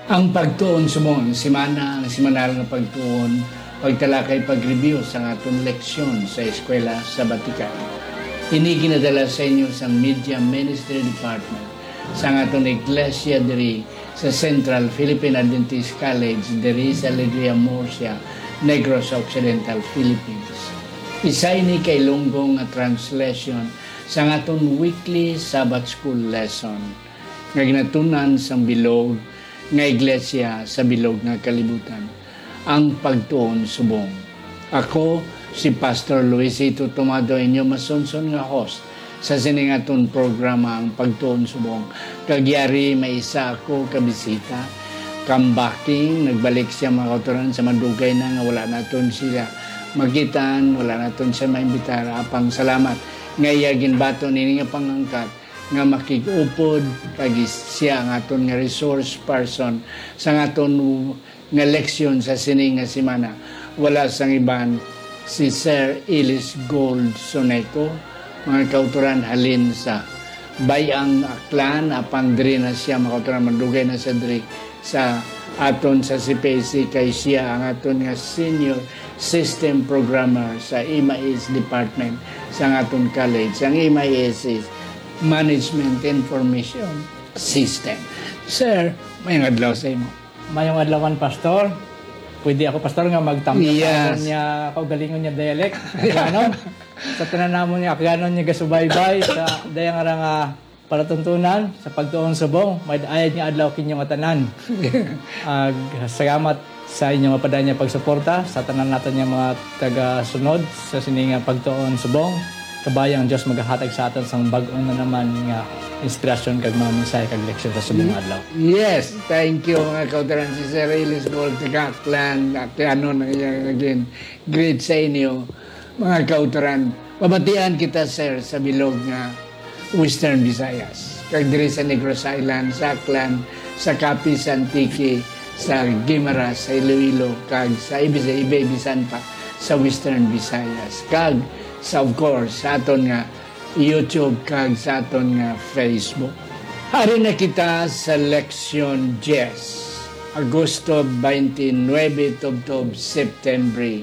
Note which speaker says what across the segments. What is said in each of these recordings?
Speaker 1: Ang pagtuon sumong simana, simanal nga pagtuon, pagtalakay pag-review sa atong leksyon sa eskwela sa Batikan. Ini ginadala sa inyo sa Media Ministry Department sa atong iglesia diri sa Central Philippine Adventist College diri sa Alegria Murcia, Negros Occidental, Philippines. Isa ini kay lunggong nga translation sa atong weekly Sabbath School lesson nga ginatunan sa bilog nga iglesia sa bilog nga kalibutan, ang pagtuon subong. Ako si Pastor Luisito Tomado, inyo masunson nga host sa siningaton programa ang pagtuon subong. Kagyari may isa ako kabisita, comebacking, nagbalik siya mga kauturan sa madugay na nga wala naton sila magitan, wala naton siya maimbitar. Apang salamat ngayagin bato nini nga pangangkat nga makig-upod kag siya ang aton nga resource person sa aton nga leksyon sa sining nga semana. Wala sang iban si Sir Ellis Gold Soneco, mga kauturan halin sa Bayang Aklan, apang diri na siya mga kauturan mandugay na sa diri sa aton sa CPC kay siya ang aton nga senior system programmer sa MIS department sa aton college. Ang MIS is Management Information System. Sir, mayong adlaw sa imo.
Speaker 2: Mayong adlawan, Pastor. Pwede ako, Pastor, nga magtamyo
Speaker 1: Yes.
Speaker 2: niya kaugalingon niya dialect. Ano? Sa tananamon niya, kaganon niya gasubaybay sa dayang nga palatuntunan sa pagtuon subong. May ayad niya adlaw kinyong atanan. Salamat sa inyong mapadaan niya pagsuporta sa tanan natin niya mga taga-sunod sa sininga pagtuon subong. Kabayang Diyos maghahatag sa atin sang bag-on na naman nga inspirasyon kag mga mensahe kag leksyon sa subong adlaw.
Speaker 1: Yes, thank you mga kauturan si Sir Ellis Gold Tagaklan at ano na again great sa inyo mga kauturan. Pabatian kita sir sa bilog nga Western Visayas kag diri sa Negros Island, sa Aklan, sa Capiz Antique, sa Guimaras, sa Iloilo kag sa Ibay Bisan pa sa Western Visayas kag sa of course sa aton nga YouTube kag sa aton nga Facebook. Hari na kita sa leksyon 10, Agosto 29 tubtob September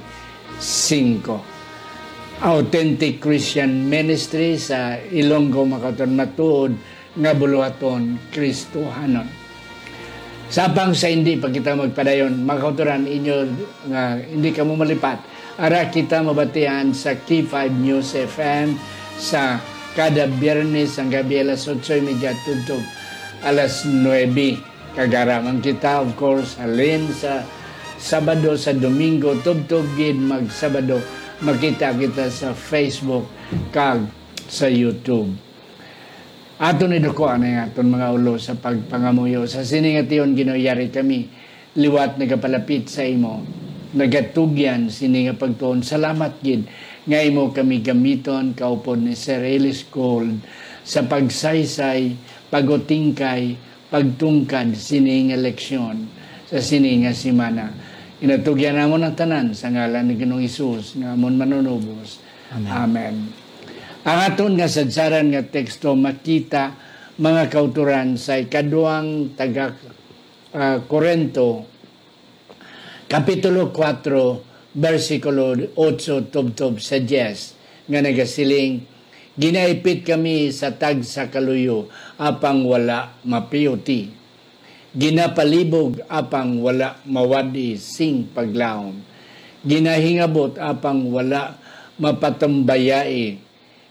Speaker 1: 5. Authentic Christian Ministry sa Ilonggo makaton matuod nga buluhaton Kristohanon. Sapang sa hindi pag kita magpadayon makauturan inyo nga hindi ka mo malipat. Ara kita mabatian sa K5 News FM sa kada Biyernes ang gabi alas 8:30 tugtog alas 9. Kagaraman kita of course halin sa Sabado sa Domingo tugtog gid mag Sabado makita kita sa Facebook kag sa YouTube. Aton idoko anay aton mga ulo sa pagpangamuyo sa siningation ginoyari kami liwat nagapalapit sa imo. Nagatugyan sini nga pagtuon. Salamat gid nga imo kami gamiton kaupod ni Sir Ellis Gold sa pagsaysay, pagutingkay, pagtungkad sini nga leksyon sa sini nga semana. Inatugyan namon ang tanan sa ngalan ni Ginoong Hesus nga amon manunubos. Amen. Amen. Ang aton nga sadsaran nga teksto makita mga kauturan sa ikaduhang taga Korento Kapitulo 4, versikulo 8 tubtob sa 10, nga nagasiling, ginaipit kami sa tag sa kaluyo, apang wala mapiyuti. Ginapalibog apang wala mawadi sing paglaom. Ginahingabot apang wala mapatambayai.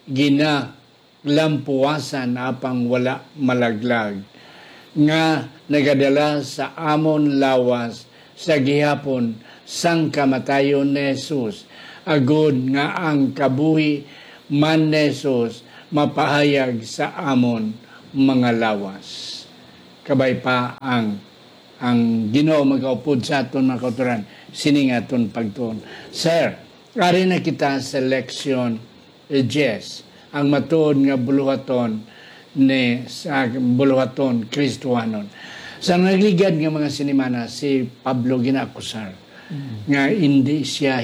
Speaker 1: Ginalampuasan apang wala malaglag. Nga nagadala sa amon lawas, sa gihapon sang kamatayon ni Jesus, agud nga ang kabuhi man ni Jesus mapahayag sa amon mga lawas. Kabay pa ang Ginoo magaupod sa aton mga kauturan sining aton pagtuon. Sir, ari na kita sa leksyon 10 ang matuod nga buluhaton ni sa buluhaton Kristohanon. Sa nagligad ng mga sinimana, si Pablo ginakusar nga hindi siya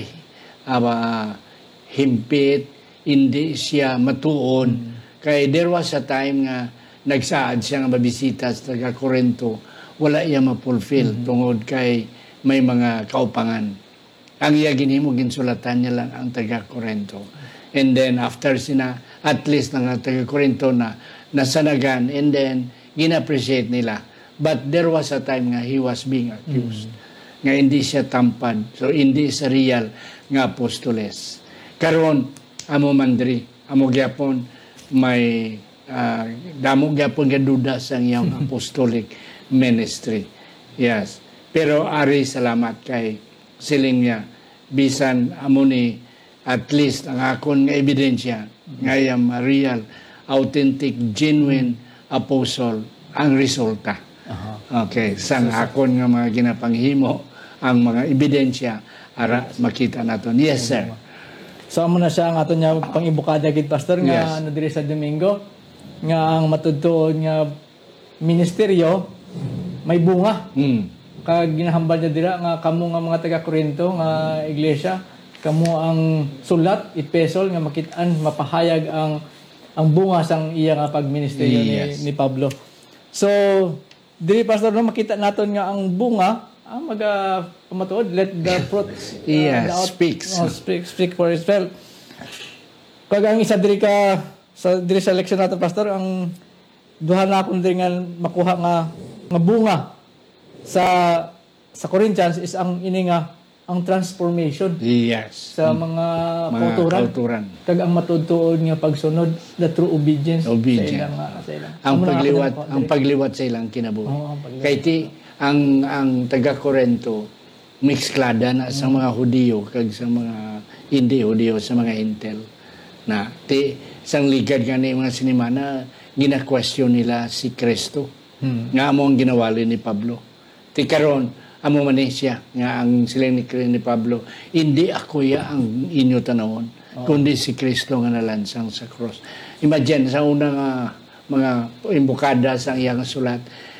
Speaker 1: himpit, hindi siya matuon. Kaya there was a time nga nagsaad siya nga mabisita sa taga Korento wala iya ma-fulfill tungod kay may mga kaupangan. Ang iya ginhimo ginsulatan niya lang ang taga-Corinto. And then after sina, at least ng taga-Corinto na nasanagan, and then gina-appreciate nila. But there was a time nga he was being accused. Nga hindi siya tampad. So hindi sa real nga apostoles. Karon amo mandri, amo gyapon may damo gyapon nga duda sa iyang apostolic ministry. Yes. Pero ari salamat kay siling niya bisan amo ni at least ang akon nga ebidensya nga iyang real, authentic, genuine apostle ang resulta. Okay, sang akon nga mga ginapanghimo ang mga ebidensya ara makita naton. Yes, sir.
Speaker 2: So amo na siya ang aton nga pangibukada gid pastor nga
Speaker 1: Yes.
Speaker 2: diri sa Domingo nga ang matudtuon nga ministeryo may bunga. Kag ginahambal niya dira nga kamo nga mga taga Corinto nga iglesia, kamo ang sulat epesol nga makit-an mapahayag ang bunga sang iya nga pagministeryo ni Pablo. So diri pastor no makita naton nga ang bunga ang pamatuod, let the fruit speak for itself. Kag ang isa diri ka diri sa leksyon nato pastor, ang duha na akong diri nga makuha nga bunga sa Corinthians is ang ini nga ang transformation.
Speaker 1: Yes.
Speaker 2: Sa mga kauturan. Kag ang matudtuon nga pagsunod, the true obedience. Sa ilang.
Speaker 1: Ang pagliwat sa ilang kinabuhi. Kay ti ang taga Corinto mixklada na sa mga Hudiyo kag sa mga hindi Hudiyo, sa mga Intel na ti isang ligad gani mga sinimana gina-question nila si Kristo. Nga amo ang ginawali ni Pablo. Ti karon amo man siya nga ang siling ni Pablo, hindi ako ya ang inyo tanawon, kundi si Kristo nga nalansang sa cross. Imagine sa unang mga imbukada sa iyang sulat,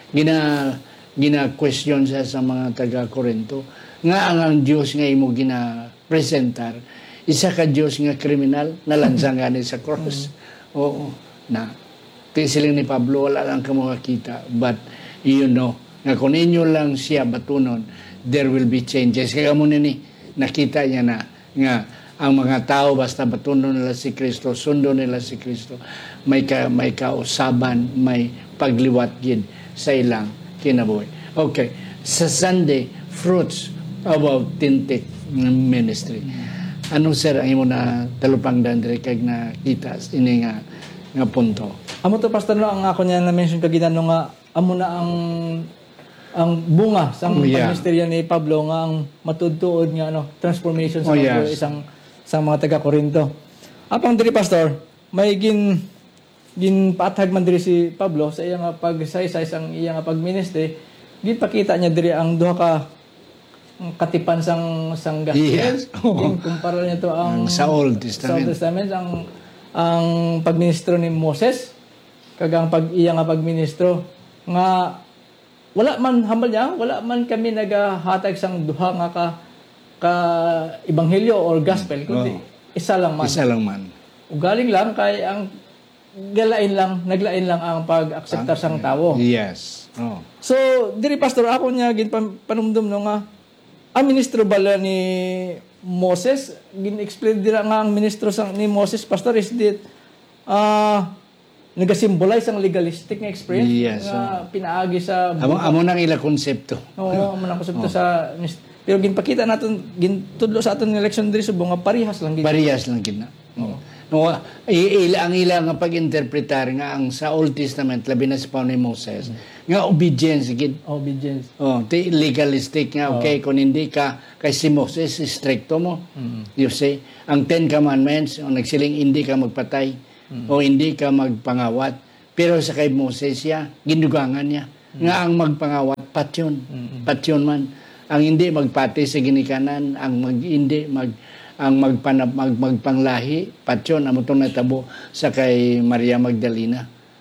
Speaker 1: gina-question siya sa mga taga-Corinto nga ang Diyos nga imo gina-presentar isa ka Diyos nga kriminal nalansang gani sa cross. Oo. Na siling ni Pablo wala lang kamo makita, but you know nga kung inyo lang siya batunon, there will be changes. Kaya mo nini nakita niya na nga ang mga tao basta batunon nila si Kristo, sundo nila si Kristo, may kausaban, may pagliwat gid sa ilang kinabuhi. Okay, sa Sunday, fruits of authentic ministry. Ano sir ang imo na talupang dandre kag nakita ini nga punto?
Speaker 2: Amo to pastor no ang ako niya na mention kag ginano nga amo na ang bunga sa pagministeryo ni Pablo nga ang matudtuod nga transformation sa isang mga taga Corinto. Apang diri pastor, may ginpaathag man diri si Pablo sa iya nga pagsaysay sang iya nga pagministry, ginpakita niya diri ang duha ka katipan sang gospel.
Speaker 1: Yes.
Speaker 2: Kumpara niya to ang
Speaker 1: sa Old Testament.
Speaker 2: Ang pagministro ni Moses kag ang iya nga pagministro nga wala man kami nagahatag sang duha nga ka ebanghelyo or gospel kundi isa lang man. Ugaling lang kay ang naglain lang ang pag-akseptar sang tawo.
Speaker 1: Yes.
Speaker 2: So diri pastor ako niya panumdum no nga ang ministro bala ni Moses gin-explain dira nga ang ministro ni Moses pastor is that nagasimbolize ang legalistic nga experience nga pinaagi sa
Speaker 1: amo nang ila konsepto.
Speaker 2: Oo, amo nang konsepto sa pero ginpakita naton gintudlo sa aton nga leksyon diri sa bunga parehas lang
Speaker 1: gid na. No, ang ilang nga pag-interpretar nga ang sa Old Testament labi na sa panahon ni Moses nga obedience gid. Legalistic nga okay kung hindi ka kay si Moses stricto mo. You see, ang 10 commandments nagsiling hindi ka magpatay o hindi ka magpangawat. Pero sa kay Moses siya ginugangan niya nga ang magpangawat patyon man, ang hindi magpati sa ginikanan, ang magpanglahi patyon amo tong natabo sa kay Maria Magdalena.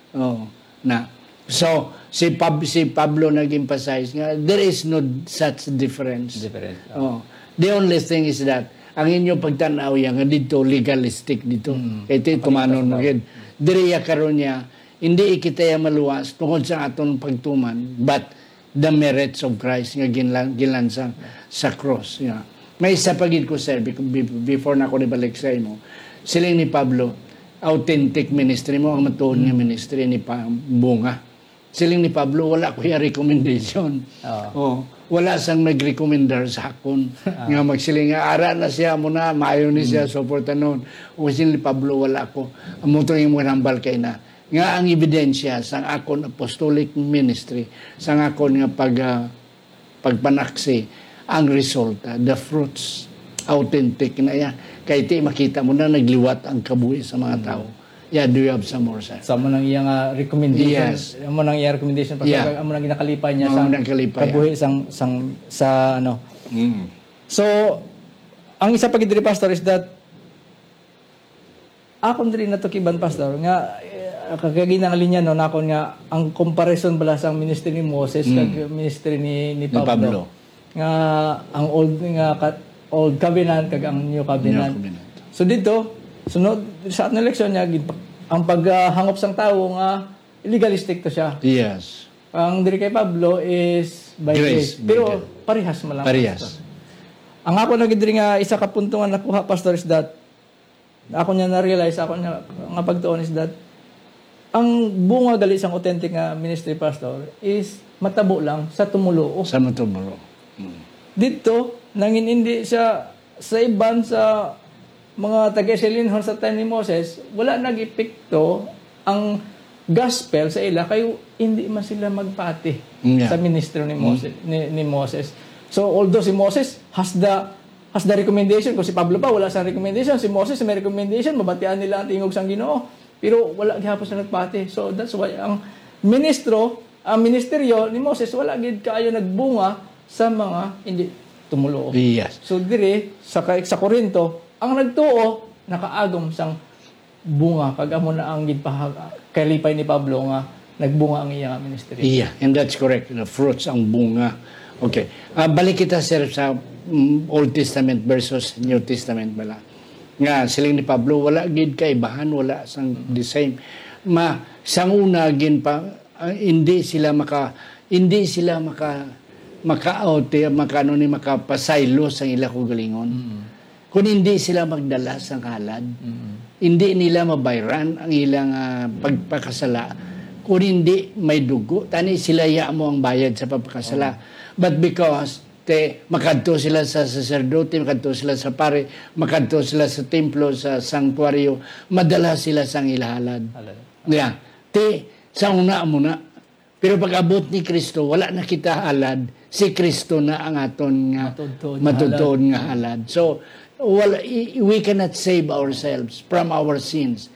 Speaker 1: So si Pablo nag-emphasize nga there is no such difference. The only thing is that ang inyo pagtanaw nga dito legalistic dito. Kay tumanon mo gid diri karon niya hindi ikitaya maluwas tungod sa aton pagtuman, but the merits of Christ nga ginlansang sa cross. Yeah. May isa pagid ko, sir, before na ako nibalik sa imo. Siling ni Pablo, authentic ministry mo, ang matuod nga ministry ni Bunga. Siling ni Pablo, wala ko yung recommendation. Wala sang nag-recommendar sa akon. Nga magsiling nga, ara na siya mo na, maayo ni siya, supportan noon. O siling ni Pablo, wala ko. Ang muto yung manambal kay na. Nga ang ebidensya sa akon apostolic ministry, sa akon nga pagpanaksi, ang resulta, the fruits, authentic na yan. Kaya iti makita mo na nagliwat ang kabuhi sa mga tao. Yeah, do you have some more, sir?
Speaker 2: Sa mo nang iyang recommendation.
Speaker 1: Yes.
Speaker 2: Amo nang iyang recommendation
Speaker 1: Yeah.
Speaker 2: amo nang ginakalipay niya
Speaker 1: Amo
Speaker 2: sa
Speaker 1: nang kalipay,
Speaker 2: kabuhi sa ano. So ang isa pa gid diri, pastor, is that akon diri natukiban, pastor, nga kagaginang linya no nakon nga ang comparison bala sa ministry ni Moses kag ministry ni Pablo. Nga ang old covenant kag ang new covenant. So dito sunod sa atong eleksyon niya, ang paghangop sang tawo nga legalistic to siya.
Speaker 1: Yes.
Speaker 2: Ang diri kay Pablo is by grace. Pero parehas man lang.
Speaker 1: Parehas.
Speaker 2: Ang ako na diri nga isa ka punto nga nakuha, pastor, is that ako niya na-realize, ako niya nga pagtuon is that ang bunga gali sang authentic nga ministry, pastor, is matabo lang sa tumulo.
Speaker 1: Sa matumulo.
Speaker 2: Dito nanginindi siya sa iban sa mga taga-Silinhon sa time ni Moses, wala nag-epekto ang gospel sa ila kayo hindi man sila magpati sa ministro ni Moses ni Moses. So although si Moses has the recommendation, kung si Pablo pa wala sa recommendation, si Moses may recommendation, mabatian nila ang tingog sang Ginoo, pero wala gyapon sila nagpati. So that's why ang ministeryo ni Moses wala gid kaayo nagbunga sa mga hindi tumulo.
Speaker 1: Yes.
Speaker 2: So dire sa Korinto ang nagtuo nakaagom sang bunga kag amo na ang kalipay ni Pablo nga nagbunga ang iyang ministry.
Speaker 1: Yeah, and that's correct. The fruits ang bunga. Okay. Balik kita, sir, sa Old Testament versus New Testament bala. Nga siling ni Pablo wala gid kaibahan, wala sang the same. Sang una gin pa hindi sila makapasaylo sa ila kugalingon. Kung hindi sila magdala sa halad, hindi nila mabayran ang ilang pagpakasala. Kung hindi may dugo, tani sila mo ang bayad sa pagpakasala. But because makadto sila sa sacerdote, makadto sila sa pare, makadto sila sa templo, sa sanctuaryo, madala sila sa ilahalad. Yeah. Sa una mo na. Pero pag abot ni Kristo, wala na kita halad. Si Kristo na ang aton nga matutuon nga halad. So, we cannot save ourselves from our sins.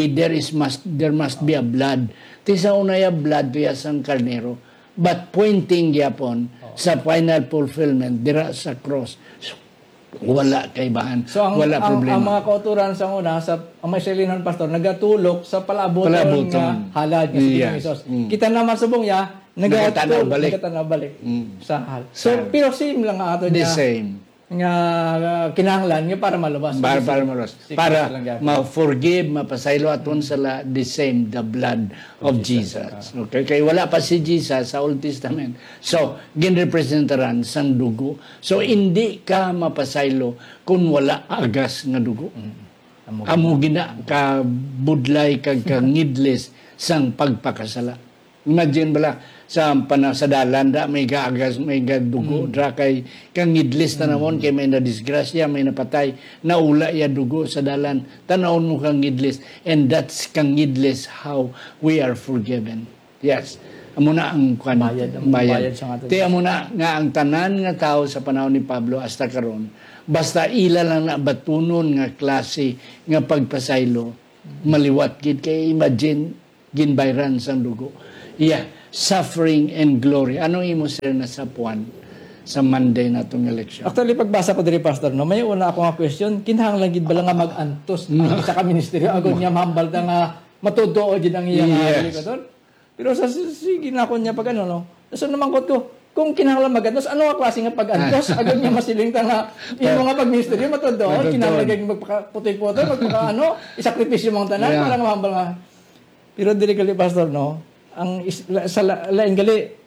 Speaker 1: There must be a blood. Tisa unaya blood to sang karnero. But pointing yapon sa final fulfillment dira sa cross. So, wala kaibahan. So, wala problema.
Speaker 2: Ang mga kauturan sa una, ang may Silinhon, pastor, nagatulok sa palaboton nga halad nga sa Hesus. Kita naman sa bungya, nagatanaw balik sa halad. So, pero same lang nga ato
Speaker 1: the
Speaker 2: niya.
Speaker 1: Same.
Speaker 2: Nga kinahanglan nga para malabas.
Speaker 1: Para malabas. Para ma-forgive, mapasaylo aton sala the same, the blood of Jesus. Okay? Kaya wala pa si Jesus sa Old Testament. So, ginrepresentaran sang dugo. So, hindi ka mapasaylo kung wala agas nga dugo. Amo gina ka budlay kag ngidles sang pagpakasala. Imagine bala sa dalan da may gaagas, may gadugo dra kay kang ngidles tanawon kay may nadisgrasya, may napatay, naula ya dugo sa dalan. Tanawon mo kang ngidles, and that's kang ngidles how we are forgiven. Yes. Amo na ang bayad. Ti amo na nga ang tanan nga tao sa panahon ni Pablo hasta karon. Basta ila lang na batunon nga klase nga pagpasaylo, maliwat gid kay imagine ginbayran sang dugo. Yeah. Suffering and glory. Anong imo sir na sapuan sa Monday na itong election?
Speaker 2: Actually, pagbasa ko diri, pastor, no, may una ako nga question, kinahanglan gid bala nga mag-antos ang isa ka ministeryo agon niya mahambal nga matutuo gid ang iyang likoton. Pero sa sige na ko niya pag ano, no. So naman ko kung kinahanglan mag-antos, ano nga klase nga pag-antos agon niya masiling nga imo nga pag-ministeryo matutuo, kinahanglan gid magputi-puti, isakripisyo mong tanan para mahambal nga. Pero diri kali, pastor, no, ang sa lain gali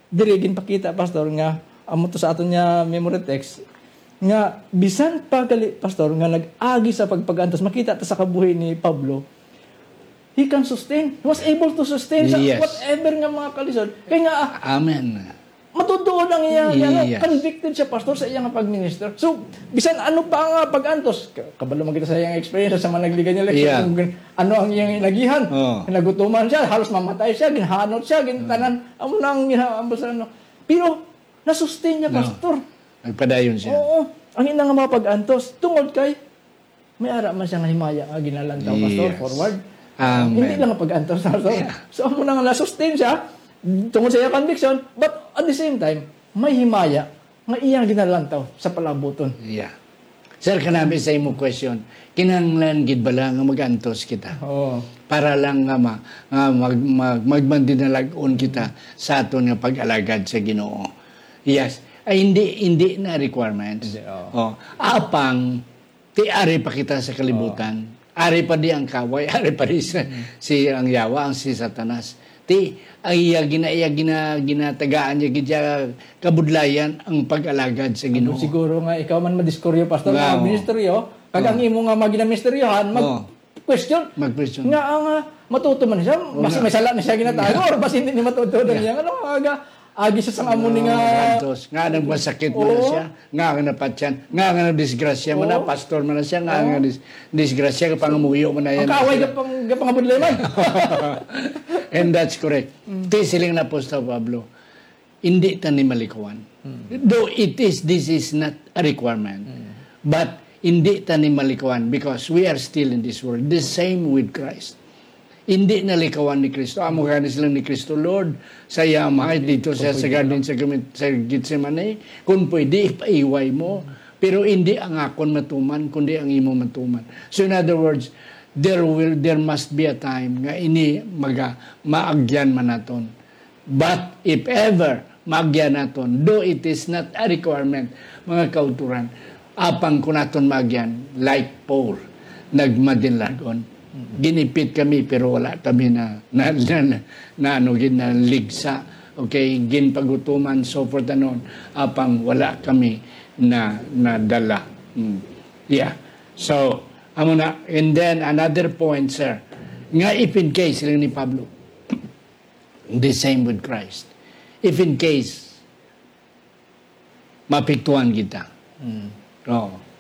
Speaker 2: diri ginpakita pastor nga amo to sa aton nya memory text nga bisan pa gali pastor nga nag-agi sa pagpagantos makita ta sa kabuhi ni Pablo. He can sustain. He was able to sustain sa
Speaker 1: Yes.
Speaker 2: whatever nga mga kalisod. Kaya nga
Speaker 1: Amen.
Speaker 2: matutuon ang iya
Speaker 1: Yes.
Speaker 2: convicted siya pastor sa iyang pagminister. So bisan ano pa nga pag-antos kabalo man kita sa iyang experience sa mga nagligan niya
Speaker 1: Yeah.
Speaker 2: ano ang iyang inagihan.
Speaker 1: Oh.
Speaker 2: Nagutuman siya, halos mamatay siya, ginhanot siya, gintanan amo nang ginaambos ano. Pero na-sustain niya pastor.
Speaker 1: Nagpadayon siya.
Speaker 2: Oo. Ang ina nga mga pag-antos tungod kay may ara man siya nga himaya nga ginalantaw pastor
Speaker 1: Yes.
Speaker 2: forward.
Speaker 1: Amen.
Speaker 2: Hindi lang nga pag-antos pastor. So amo nang na-sustain siya tungod sa iyang conviction, but at the same time, may himaya nga iyang ginalantaw sa palabuton.
Speaker 1: Yeah. Sir, kanami sa imo question, kinahanglan gid bala nga mag-antos kita.
Speaker 2: Oo.
Speaker 1: Para lang nga magmandinalagon kita sa aton nga pag-alagad sa Ginoo. Yes. Ay hindi na requirements.
Speaker 2: Hindi, oo.
Speaker 1: Oh. Apang ti ari pa kita sa kalibutan. Ari pa di ang kaway, ari pa di si ang yawa, ang si Satanas. Ti ay ginatagaan niya gidya kabudlayan ang pag-alagad sa Ginoo.
Speaker 2: Siguro nga ikaw man madiskuryo pastor
Speaker 1: Wow.
Speaker 2: nga ministeryo, kag ang imo nga maginaministeryohan, question.
Speaker 1: Mag-question.
Speaker 2: Nga ang matuto man siya, mas may sala na siya ginatago or bas hindi ni matuto na niya. Ano aga agi sa sang amo ni nga
Speaker 1: Antos, nga nagmasakit mo na siya, nga napatyan, nga disgrasya mo na, pastor mo na siya, nga disgrasya, kapangamuyo mo na yan.
Speaker 2: ang kaaway gapang abudlay man.
Speaker 1: And that's correct. Tisiling na Apostol Pablo, hindi ta ni malikuan. Though this is not a requirement. But hindi ta ni malikuan because we are still in this world. The same with Christ. Hindi nalikawan ni Kristo. Amo ganis lang ni Kristo, Lord, saya mahal dito sa garden sa Gethsemane. Kung pwede, ipaiway mo. Pero hindi ang akon matuman, kundi ang imo matuman. So in other words, there must be a time nga ini maagyan man naton. But if ever maagyan naton, though it is not a requirement, mga kauturan, apang ko naton maagyan, like Paul, nagmadinlagon. Ginipit kami pero wala kami na ligsa. Okay, ginpagutuman, so forth and on. Apang wala kami na dala. Yeah. So, amo na. And then, another point, sir. Nga if in case, sila ni Pablo, the same with Christ. If in case, mapiktuan kita. Oo.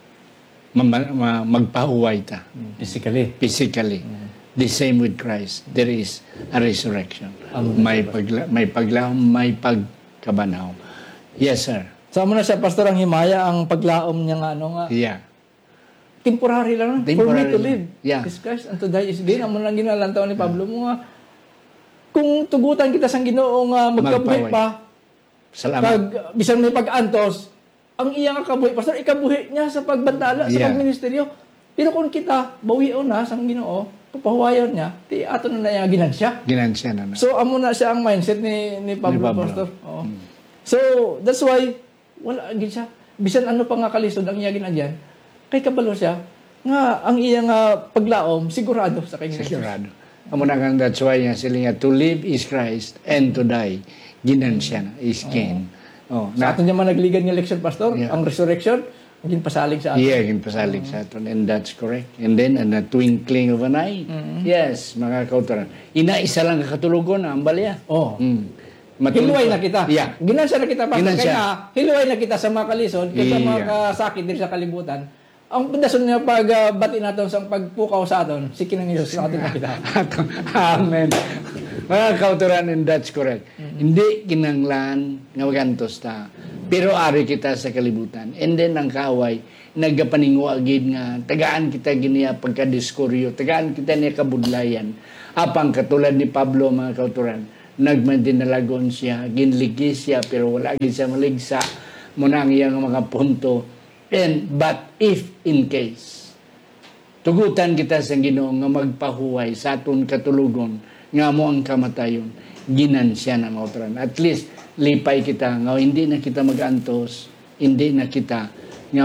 Speaker 1: Magpahuway ta.
Speaker 2: Physically.
Speaker 1: The same with Christ. There is a resurrection. May paglaom, may pagkabanaw. Yes, sir.
Speaker 2: So amo na siya pastor ang himaya ang paglaom niya nga ano nga.
Speaker 1: Yeah.
Speaker 2: Temporary lang. For me
Speaker 1: Temporary
Speaker 2: to
Speaker 1: lang.
Speaker 2: live.
Speaker 1: Yeah.
Speaker 2: This Christ and to die is gain. Amo lang ginalantaw ni Pablo mo nga. Kung tugutan kita sang Ginoo nga magkabuhi
Speaker 1: Magpaway.
Speaker 2: pa,
Speaker 1: Salamat.
Speaker 2: kag bisan may pag-antos, ang iyang kabuhi, pastor, ikabuhi niya sa pagbantala, sa
Speaker 1: Yeah.
Speaker 2: pagministeryo. Pero kung kita, bawion na sang Ginoo, papahuwayon niya, ti ato na yung ginansya.
Speaker 1: Ginansya na.
Speaker 2: So, amo na siya ang mindset ni Pablo,
Speaker 1: Ni Pablo.
Speaker 2: pastor. Oo. So, that's why, wala gid siya. Bisan ano pa nga kalisod ang iya ginadyan, kay kabalo siya, nga ang iyang paglaom, sigurado sa kanya.
Speaker 1: Sigurado. Amo na kang that's why nga sila nga, to live is Christ and to die, ginansya na, is gain. Oh,
Speaker 2: Sa aton niya man nagligan nga election, pastor,
Speaker 1: Yeah.
Speaker 2: ang resurrection, maging pasalig sa aton.
Speaker 1: Yeah, ginpasalig sa aton. And that's correct. And then, in the twinkling of an eye, yes, mga kauturan. Ina-isa lang kakatulugon ang balya.
Speaker 2: Oh.
Speaker 1: Matulog
Speaker 2: Hiluway
Speaker 1: pa.
Speaker 2: na kita.
Speaker 1: Yeah.
Speaker 2: Ginansya na kita, pastor.
Speaker 1: Ginansya.
Speaker 2: Kaya hiluway na kita sa mga kalisod, kaya sa mga
Speaker 1: Yeah.
Speaker 2: kasakit din sa kalibutan. Ang pindason niya pagbati natin sa pagpukaw sa aton, si kinang Diyos sa aton nakita.
Speaker 1: Amen. Mga kauturan, and that's correct. Hindi kinanglan nga magantos ta. Pero ari kita sa kalibutan. And then ang kaway, nagapaningwagid nga, tagaan kita giniya pagkadiskuryo, tagaan kita niya kabudlayan. Apang katulad ni Pablo, mga kauturan, nagmadinalagon siya, ginligis siya, pero wala gid siya maligsa. Muna ang iyang mga punto. But if in case, tugutan kita sa Ginoo nga magpahuway sa aton katulugon, nga mo ang kamatayon, ginansya na mautran. At least, lipay kita nga hindi na kita magantos, hindi na kita nga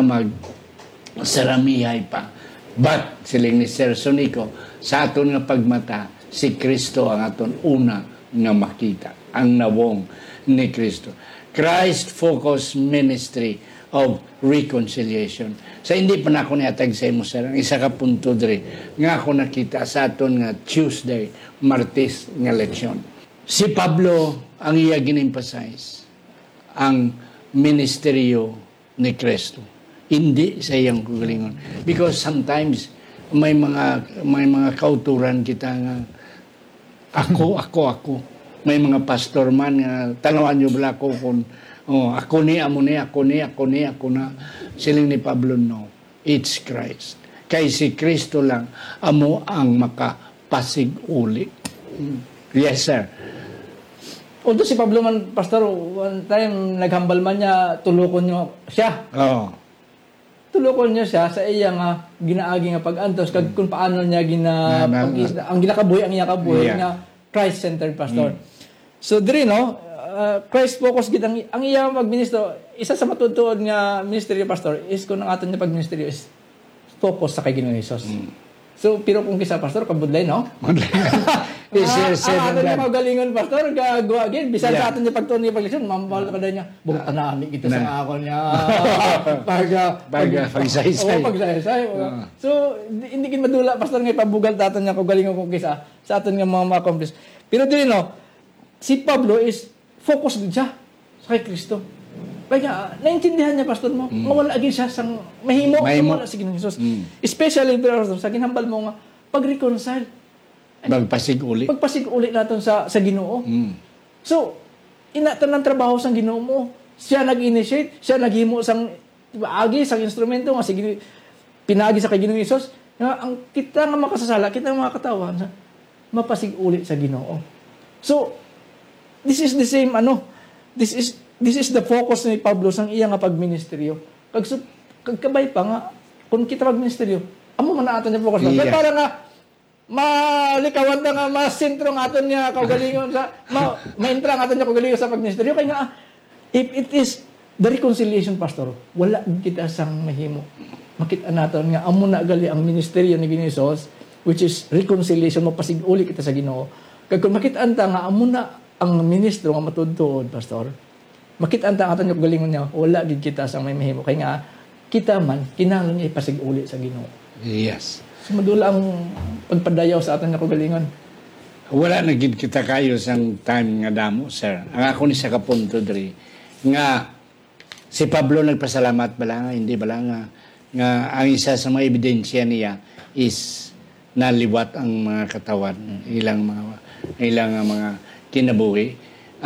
Speaker 1: saramihay pa. But, siling ni Sir Sonico, sa aton nga pagmata, si Kristo ang aton una nga makita. ang nawong ni Kristo. Christ-focused ministry of reconciliation. Sa hindi pa na ako niatag sa imo, sir, ang isa ka punto diri nga ako nakita sa aton nga Tuesday, Martes nga leksyon. Si Pablo ang iya gin-emphasize ang ministeryo ni Kristo. Hindi sa iyang kagalingon. Because sometimes may mga kauturan kita nga ako. May mga pastor man nga tanawan niyo bala ko kung ako na. Siling ni Pablo, no. It's Christ. Kay si Kristo lang amo ang makapasig-uli. Yes, sir.
Speaker 2: Although si Pablo man, pastor, one time naghambal man niya, tulukon niyo siya.
Speaker 1: Oo.
Speaker 2: Tulukon niya siya sa iya nga ginaagi nga pag-antos kag kung paano niya ang ginakabuhi ang iya kabuhi nga Christ-centered pastor. So diri no, Christ focus gid ang iya magministro. Isa sa matutuod nga ministeryo pastor is kung ang aton niya pagministeryo is focus sa kay Ginoong Hesus. So pero kung kisa pastor kabudlay no. Ang aton niya magalingon pastor gagawa gid bisan sa aton niya pagtuon niya pagleksyon mamahal pa niya buta na ami kita sa akon niya pagsaysay. So hindi gid madula pastor nga ipabugal taton niya kagalingon kung kisa sa aton nga mga accomplish. Pero dili no, si Pablo is focus gid siya sa kay Kristo. Kaya naintindihan niya pastor mo, mawala gid siya sang mahimo wala si Ginoong Hesus. Especially pastor sa ginhambal mo nga pag-reconcile.
Speaker 1: Pagpasig-uli
Speaker 2: naton sa Ginoo. So inatan ng trabaho sang Ginoo mo. Siya nag-initiate, siya naghimo sang agi sang instrumento nga sige pinagi sa kay Ginoong Hesus. Nga ang kita nga makasasala, kita nga makatawan mapasig-uli sa Ginoo. So this is the same this is the focus ni Pablo sang iya nga pagministeryo. Kagkabay pa nga kung kita pagministeryo, amo man aton niya focus. Kaya para nga malikawan na nga masentro nga aton niya kaugalingon sa maentra nga aton niya kaugalingon sa pagministeryo kay nga if it is the reconciliation pastor, wala kita sang mahimo. Makita naton nga amo na gali ang ministeryo ni Ginoong Hesus which is reconciliation mapasig-uli kita sa Ginoo. Kag kung makita anta nga amo na ang ministro nga matudtod pastor, makita anta aton yung galingon niya, wala gid kita sa may mahimo kay nga kita man kinahanglan niya ipasig-uli sa Ginoo.
Speaker 1: Yes.
Speaker 2: So madula ang pagpadayaw sa aton nga kagalingon.
Speaker 1: Wala na gid kita kayo sang time nga damo, sir. Ang ako ni sa kapunto diri nga si Pablo nagpasalamat bala nga hindi bala nga ang isa sa mga ebidensya niya is naliwat ang mga katawan ilang mga kinabuhi.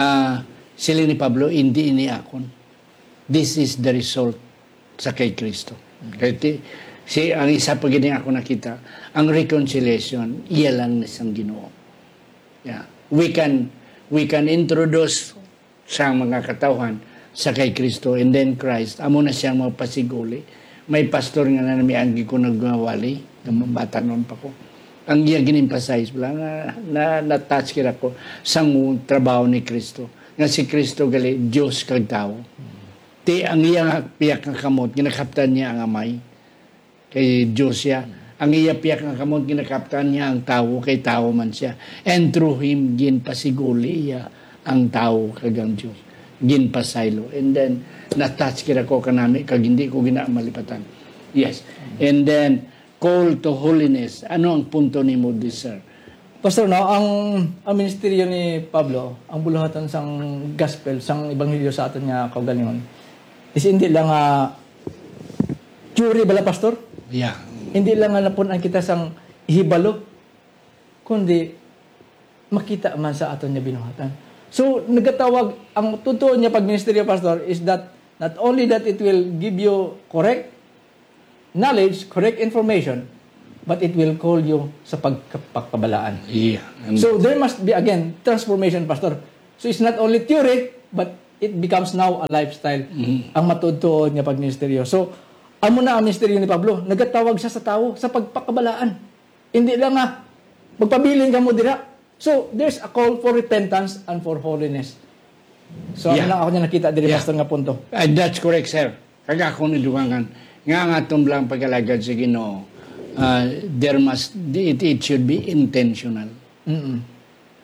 Speaker 1: Sila ni Pablo, hindi iniakon. This is the result sa kay Kristo. Kaya ang isa pa gini ako nakita, ang reconciliation, iya lang na siyang Ginoo. Yeah. We can introduce sa mga katawhan sa kay Kristo and then Christ. Amo na siyang mapasiguli. May pastor nga na namianggi ko nagwawali, bata noon pa ko. Ang iya gin-emphasize pala na-touch kira ko sa trabaho ni Kristo. Nga si Kristo gali Dios kag tao. Ti ang iya piyak nga kamot ginakaptan niya ang amay kay Dios siya. Ang iya piyak nga kamot ginakaptan niya ang tao kay tao man siya. And through him ginpasiguli iya ang tao kag ang Dios. Ginpasaylo. And then na-touch kira ko kanami kag hindi ko ginamalipatan. Yes. And then call to holiness. Ano ang punto ni Moody, sir?
Speaker 2: Pastor, no, ang ministeryo ni Pablo, ang buluhatan sang gospel, sang ebanghelyo sa aton nga kaugalingon, is hindi lang theory bala, pastor?
Speaker 1: Yeah.
Speaker 2: Hindi lang napunan kita sang hibalo, kundi makita man sa aton nga binuhatan. So, nagatawag, ang totoo niya pag ministeryo, pastor, is that not only that it will give you correct knowledge, correct information, but it will call you sa pagkabalaan.
Speaker 1: Yeah.
Speaker 2: So there must be, again, transformation, pastor. So it's not only theory, but it becomes now a lifestyle. Ang matutuod niya pagministeryo. So, amo na ang ministeryo ni Pablo. Nagatawag siya sa tao sa pagpakabalaan. Hindi lang magpabiling ka mo dira. So, there's a call for repentance and for holiness. So, ano lang ako niya nakita diri, pastor, nga punto.
Speaker 1: That's correct, sir. Kaga ako niluwangan. Nga tumblang pag-alagad sa Ginoo, it should be intentional.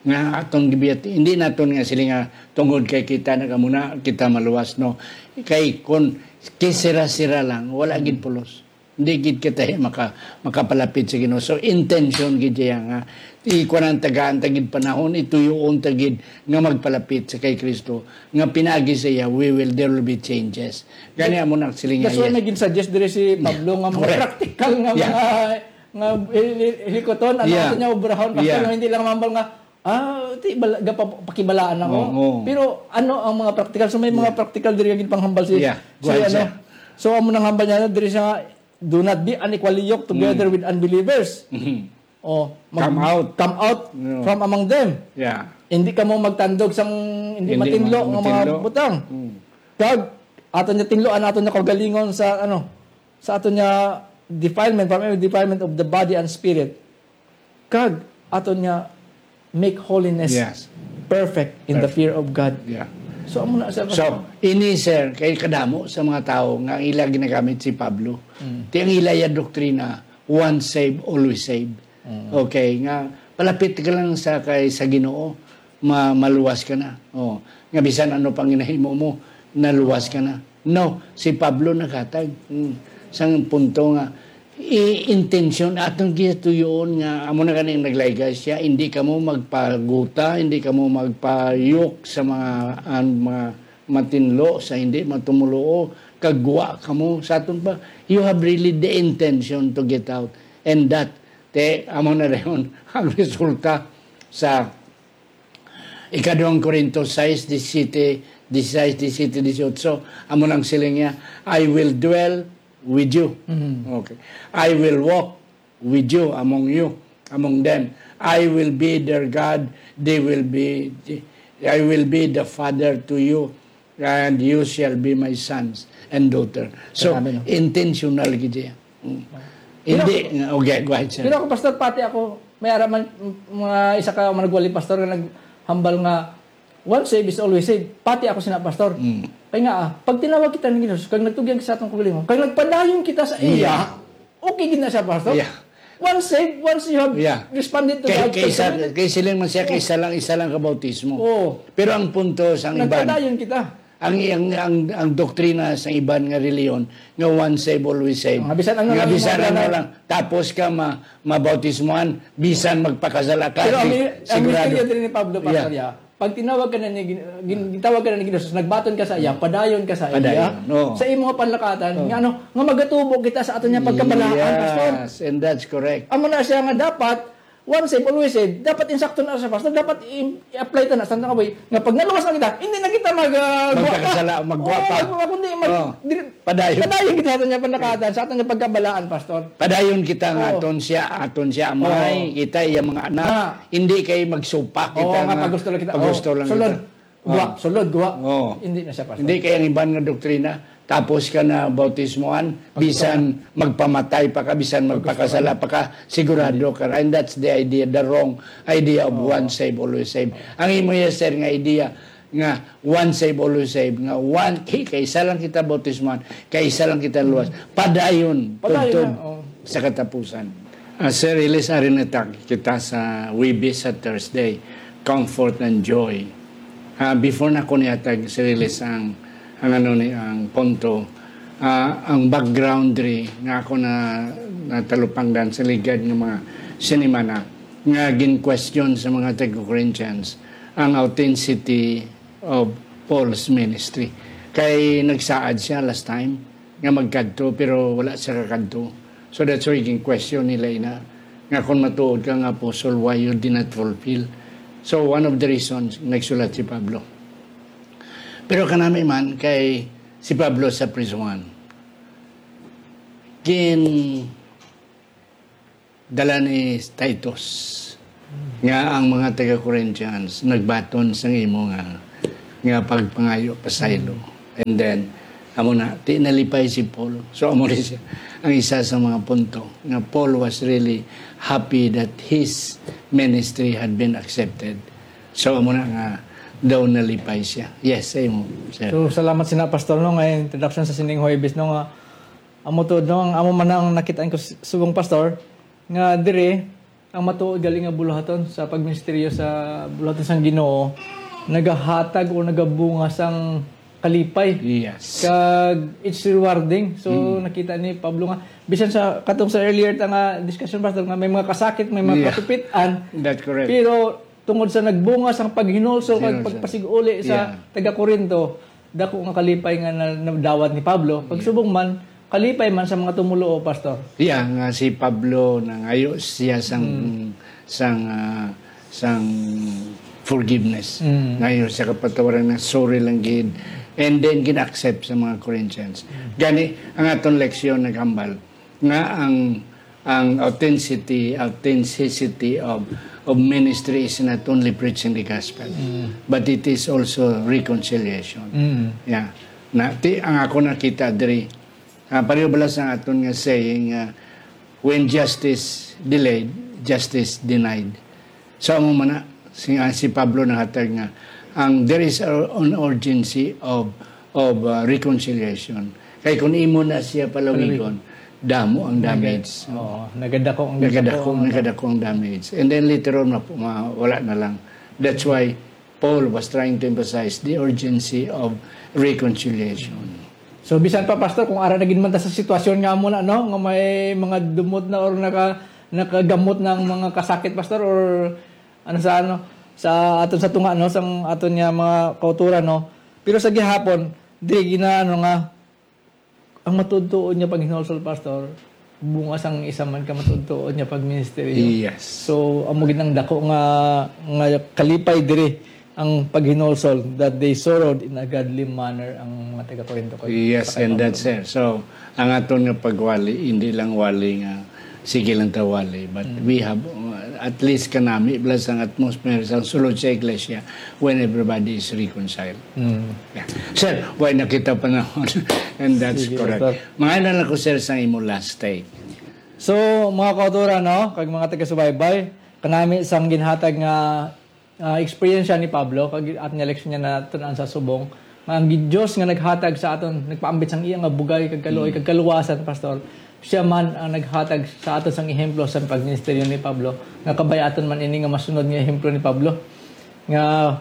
Speaker 1: nga atong gibiyat hindi naton nga sila nga tungod kay kita nagamuna kita maluwas no kay kun kisira-sira lang wala gid pulos hindi gid kita makapalapit sa Ginoo so intention gid ya nga ikuan tagaan tagid panahon ituyoon tagid nga magpalapit sa kay Kristo nga pinaagi sa iya there will be changes gani amo na sila nga
Speaker 2: that's why naging suggest dire si Pablo nga mga practical nga mga nga hilikoton ano niya obrahon kasi hindi lang mambal nga pakibalaan ako. Pero ano ang mga practical? So may mga practical diri gid panghambal si So amo nang hambal niya diri sa do not be unequally yoked together with unbelievers. Come out from among them. Hindi ka mo magtandog sang hindi matinlo nga mga butang. Kag aton niya tinloan aton niya kagalingon sa sa aton niya defilement of the body and spirit. Kag aton niya make holiness perfect in the fear of God. So, amo na sa
Speaker 1: ini sir, kay kadamo sa mga tao nga ila ginagamit si Pablo. Ti ang ilaya doktrina, once saved, always saved. Okay, nga palapit ka lang sa Ginoo, maluwas ka na. Nga bisan ano pang ginahimo mo, naluwas ka na. No, si Pablo naghatag. Sang punto nga intention atong gituyon nga amo na kaning naglaygas siya hindi ka mo magpaguta hindi ka mo magpayok sa mga matinlo sa hindi matumuloo kagwa ka mo sa aton pa you have really the intention to get out and that amo na reyon ang resulta sa ikaduhang Korinto 6:17 18 amo nang siling niya I will dwell with you. Okay. I will walk with you, among them. I will be their God. I will be the father to you, and you shall be my sons and daughter. So, intentional gid yan. Hindi, okay, go ahead, sir.
Speaker 2: Pero ako, pastor, pati ako, may araman, mga isa ka managwali, pastor, na naghambal nga, once saved is always saved. Pati ako sina, pastor. Kaya nga, pag tinawag kita ng Ginoo, kag nagtugyan sa atong kagalingon, kag nagpadayon kita sa iya, okay gid na siya, pastor. Once saved, once you have responded to God.
Speaker 1: Kay silang man siya, isa lang kabautismo. Pero ang punto sa iban,
Speaker 2: nagpadayon kita.
Speaker 1: Ang doktrina sa iban nga reliyon, nga once saved, always saved. Nga bisan ano lang, tapos ka mabautismoan, bisan magpakasala ka.
Speaker 2: Pero ang misteryo din ni Pablo, pastor, pag tinawag ka na ni Ginoo, nagbaton ka sa iya, padayon ka sa iya. Sa imong panlakatan, nga magatubo kita sa aton niya pagkabalaan, pastor.
Speaker 1: Yes, and that's correct.
Speaker 2: Amo na siya nga dapat once saved, always saved. Dapat insakto na sa pastor, dapat i-apply ta na sa nakaway. Nga pag naluwas na kita, hindi na kita
Speaker 1: magkakasala, magguwapa.
Speaker 2: Kundi
Speaker 1: padayon
Speaker 2: kita sa aton niya panlakatan, sa aton niya pagkabalaan, pastor.
Speaker 1: Padayon kita nga aton siya amay, kita iya mga anak. Hindi kay magsupak kita nga pagusto lang kita.
Speaker 2: Sulod, guwa. Hindi na siya, pastor.
Speaker 1: Hindi kay ang iban nga doktrina, tapos ka na bautismoan, bisan magpamatay pa ka, bisan magpakasala pa ka, sigurado ka. And that's the idea, the wrong idea of once saved, always saved. Ang imo sir nga idea, nga once saved, always saved, nga kaysa lang kita bautismoan, kaysa lang kita luwas. Padayon sa katapusan. Sir, ilis arin kita sa Wibis sa Thursday, Comfort and Joy. Before na ko niyatag Sir Ilis ang punto, ang background ri nga ako na natalupangdan sa ligad ng mga sinimana nga gin-question sa mga taga-Corinthians ang authenticity of Paul's ministry. Kay nagsaad siya last time nga magkadto pero wala siya kakadto. So that's why gin-question nila nga kung matuod ka nga apostle, why you did not fulfill. So one of the reasons nagsulat si Pablo. Pero kanami man kay si Pablo sa prison. Dala ni Titus nga ang mga taga-Corinthians nagbaton sa imo nga pagpangayo pasaylo. And then amo na tinalipay si Paul. So amo rin siya ang isa sa mga punto nga Paul was really happy that his ministry had been accepted. So amo na nga daw nalipay siya. Yes, say mo, sir.
Speaker 2: So salamat sina pastor no nga introduction sa sining Huwebes no nga amo to no amo man ang nakitaan ko subong pastor nga dire ang matuod galing nga buluhaton sa pagministeryo sa buluhaton sang Ginoo nagahatag o nagabunga sang kalipay.
Speaker 1: Yes.
Speaker 2: Kag it's rewarding. So nakita ni Pablo nga bisan sa katong sa earlier ta nga discussion pastor nga may mga kasakit, may mga katupitan.
Speaker 1: That's correct.
Speaker 2: Pero tungod sa nagbunga sang paghinulso kag pagpasiguli sa taga Corinto, dako nga kalipay nga nadawat ni Pablo. Pagsubong man kalipay man sa mga tumulo pastor.
Speaker 1: Yeah, nga si Pablo nangayo siya sang forgiveness. Ngayon sa kapatawaran ng sorry lang gid and then gina-accept sa mga Corinthians. Gani ang atong leksyon naghambal nga ang authenticity of ministry is not only preaching the gospel but it is also reconciliation. Yeah. Ang ako nakita diri pareho balas ang aton nga saying when justice delayed, justice denied. So amo man si Pablo nahatag nga there is an urgency of reconciliation. Kay kung imo na siya palawigon, damo ang damage.
Speaker 2: Oo, nagadako
Speaker 1: ang damage. And then later on wala na lang. That's why Paul was trying to emphasize the urgency of reconciliation.
Speaker 2: So bisan pa pastor kung ara nagin man ta sa sitwasyon nga mo na no nga may mga dumot na or nakagamot ng mga kasakit pastor or sa aton sa tunga no sang aton nga mga kauturan no, pero sa gihapon di ginaano nga ang matudtuon niya pag hinulsol pastor bunga sang isa man ka matudtuon niya pag ministeryo.
Speaker 1: Yes.
Speaker 2: So amo gid ang dako nga kalipay diri ang paghinulsol that they sorrowed in a godly manner ang mga taga Corinto.
Speaker 1: Yes, and that's it. So ang aton nga pagwali hindi lang wali nga sige lang tawali but we have at least kanami plus ang atmosphere sa sulod sa iglesia when everybody is reconciled. Yeah. Sir, why nakita pa naman and that's sige, correct. Mga lang ko sir sa imo last take.
Speaker 2: So mga kauturan no kag mga taga-subaybay kanami sang ginhatag nga experience ni Pablo kag at nga leksyon niya na tun-an sa subong nga ang Dios nga naghatag sa aton nagpaambit sang iya nga bugay kag kaluoy kag kaluwasan pastor. Siya man ang naghatag sa aton sang ehemplo sa pagministeryo ni Pablo nga kabayaton man ini nga masunod nga ehemplo ni Pablo nga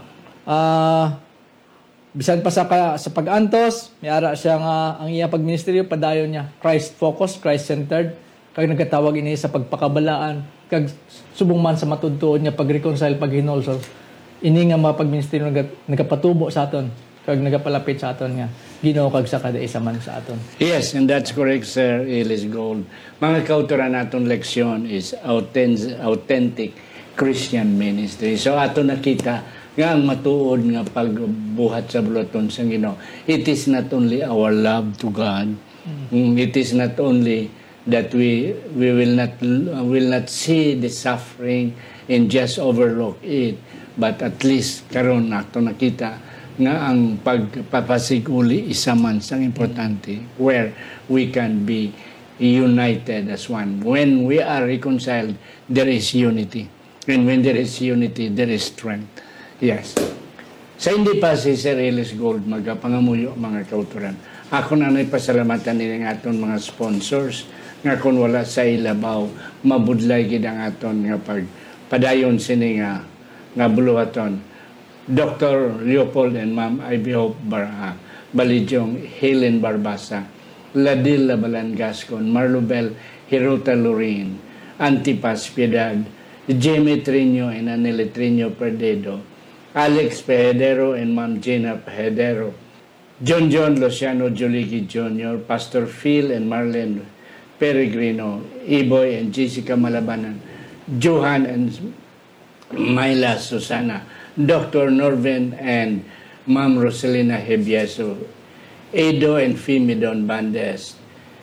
Speaker 2: bisan pa sa pag-antos may ara siya nga ang iya pagministeryo padayon niya Christ focused, Christ centered kag nagkatawag ini sa pagpakabalaan kag subong man sa matudtuon niya pag-reconcile paghinulsol ini nga mga pagministeryo nagapatubo sa aton kag nagapalapit sa aton nga Ginoo kag sa kada isa man sa aton.
Speaker 1: Yes, and that's correct, Sir Ellis Gold. Mga kauturan naton leksyon is authentic Christian ministry. So ato nakita nga ang matuod nga pagbuhat sa buluhaton sa Ginoo. It is not only our love to God. It is not only that we will not see the suffering and just overlook it, but at least karon ato nakita nga ang pagpapasiguli isa man sang importante where we can be united as one. When we are reconciled, there is unity. And when there is unity, there is strength. Yes. Sa hindi pa si Sir Ellis Gold magapangamuyo mga kauturan. Ako na pasalamatan nila ng aton mga sponsors nga kung wala sa ilabaw, mabudlay gid ang aton nga padayon sini nga buluhaton. Dr. Leopold and Ma'am Ivy Hope Balidyong, Helen Barbasa, Ladilla Balangascon, Marlubel Hirota Lorraine, Antipas Piedad, Jamie Trino and Anele Trino Perdedo, Alex Pehedero and Ma'am Gina Pehedero, John Luciano Joligi Jr., Pastor Phil and Marlene Peregrino, Iboy and Jessica Malabanan, Johan and Myla Susana, Dr. Norvin and Ma'am Rosalina Hebieso, Edo and Fimidon Bandes,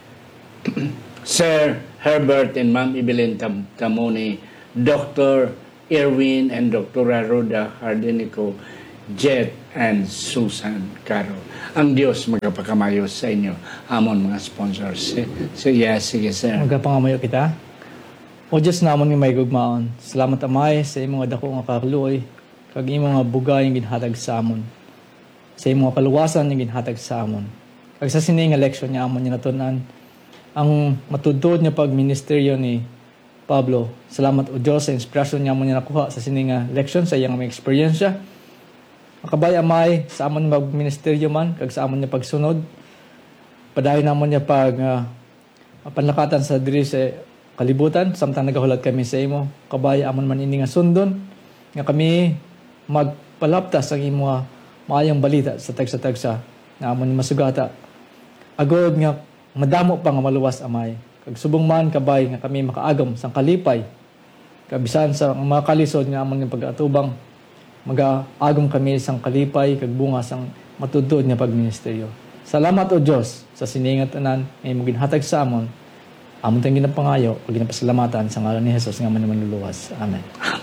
Speaker 1: Sir Herbert and Ma'am Evelyn Tamoni, Dr. Erwin and Dr. Rhoda Hardenico, Jet and Susan Caro. Ang Diyos magpakamayo sa inyo, amon mga sponsors. Sige, sir.
Speaker 2: Magpakamayo kita. O Diyos namon nga may gugmaon. Salamat amay sa imong dako nga kaluoy kag imong nga bugay nga ginhatag sa amon. Sa imong kaluwasan nga ginhatag sa amon. Kag sa sini nga leksyon niya amon niya natun-an ang matudtod nga pagministeryo ni Pablo. Salamat o Diyos sa inspirasyon niya mo niya nakuha sa sininga leksyon sa iyang may eksperyensya. Makabay amay sa amon magministeryo man kag sa amon niya pagsunod. Padayon namon niya panlakatan sa diri sa kalibutan samtang nagahulat kami sa imo. Kabay amon man ini nga sundon nga kami magpalaptas ang imo maayong balita sa tagsa-tagsa na amon masugata. Agod nga madamo pa nga maluwas amay. Kag subong man kabay nga kami makaagom sang kalipay. Kabisan sa mga kalisod nga amon yung pag-atubang mag-aagom kami sang kalipay kag bunga sang matudod nga pagministeryo. Salamat o Dios sa siningat tanan nga imong ginhatag sa amon. Amon tayong ginapangayo o ginapasalamatan sa ngalan ni Jesus nga manluluwas. Amen.